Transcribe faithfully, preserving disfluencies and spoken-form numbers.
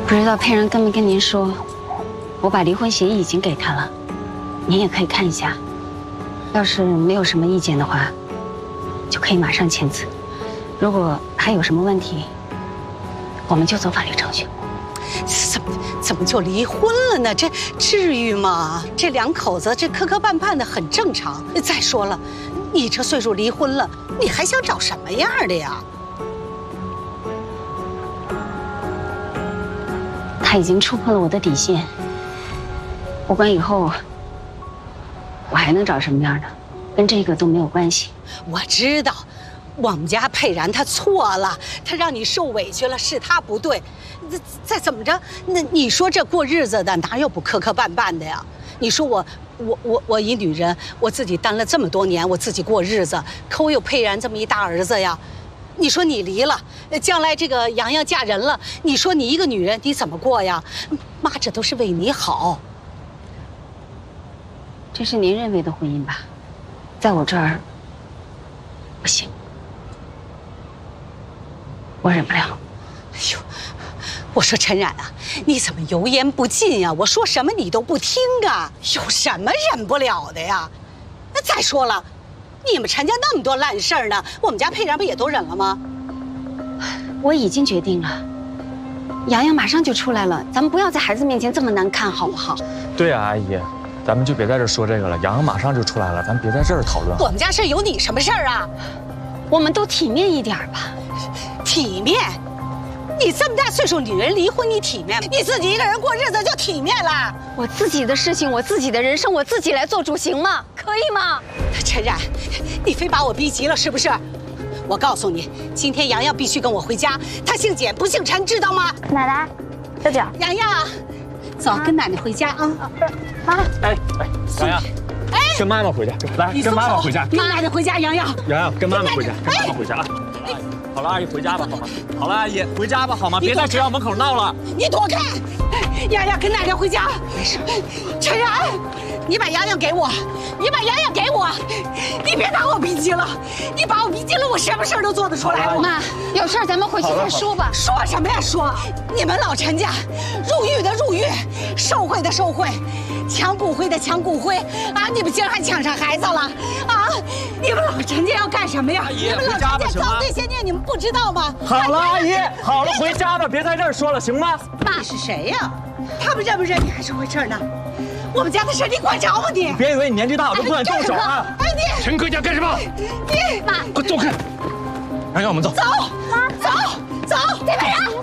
不知道佩然跟没跟您说，我把离婚协议已经给他了，您也可以看一下。要是没有什么意见的话，就可以马上签字。如果还有什么问题，我们就走法律程序。 怎么怎么就离婚了呢？这至于吗？这两口子这磕磕绊绊的很正常。再说了，你这岁数离婚了，你还想找什么样的呀？ 他已经触碰了我的底线，不管以后我还能找什么样的，跟这个都没有关系。 我知道，我们家佩然他错了，他让你受委屈了，是他不对。再再怎么着，那你说这过日子的哪有不磕磕绊绊的呀？你说我我我我一女人，我自己单了这么多年，我自己过日子，可我有佩然这么一大儿子呀。你说你离了，将来这个洋洋嫁人了，你说你一个女人你怎么过呀？妈，这都是为你好。 这是您认为的婚姻吧？在我这儿不行，我忍不了。 哎呦，我说陈冉啊，你怎么油盐不进呀？我说什么你都不听啊？有什么忍不了的呀？再说了，你们陈家那么多烂事儿呢，我们家佩然不也都忍了吗？ 我已经决定了，洋洋马上就出来了，咱们不要在孩子面前这么难看，好不好？ 对啊，阿姨，咱们就别在这说这个了。洋洋马上就出来了，咱别在这儿讨论。 我们家事有你什么事儿啊？ 我们都体面一点吧。 体面？你这么大岁数，女人离婚你体面？你自己一个人过日子就体面了？ 我自己的事情，我自己的人生，我自己来做主，行吗？可以吗？ 陈冉，你非把我逼急了是不是？我告诉你，今天洋洋必须跟我回家。他姓简不姓陈，知道吗？ 奶奶，舅舅， 洋洋，走，跟奶奶回家啊！ 妈， 哎哎，洋洋，哎，跟妈妈回家，来，跟妈妈回家， 跟奶奶回家。洋洋， 洋洋，跟妈妈回家，跟妈妈回家啊！好了，阿姨回家吧，好吗？好了，阿姨回家吧，好吗？别在学校门口闹了。 你躲开！洋洋，跟奶奶回家。没事。陈冉，你把洋洋给我，你把洋洋给我，你别把我逼急了，你把我逼急了，我什么事儿都做得出来。 妈，有事儿咱们回去再说吧。 说什么呀说？你们老陈家，入狱的入狱，受贿的受贿，抢骨灰的抢骨灰啊！你们竟然还抢上孩子了啊！你们老陈家要干什么呀？你们老陈家造这些孽，你们不知道吗？ 好了，阿姨，好了，回家吧，别在这儿说了，行吗？ 妈是谁呀？他们认不认你还是回事呢？我们家的事你管着吗你？ 别以为你年纪大我就不敢动手啊！ 哎你， 陈哥家干什么？ 你妈， 快走开！洋洋，我们走。 走，走，走，这边人。